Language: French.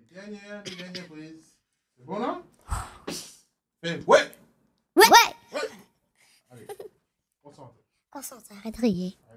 Les dernières prises. C'est bon, non? Ouais! Ouais. Allez, concentre. Concentre, arrête de rire.